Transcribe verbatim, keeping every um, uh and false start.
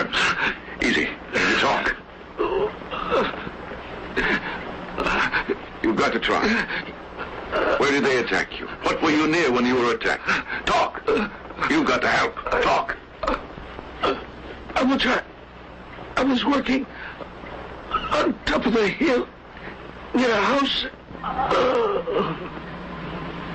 nerves. Easy. Easy, talk. You've got to try. Where did they attack you? What were you near when you were attacked? Talk. You've got to help. Talk. I will try. I was working on top of the hill near a house.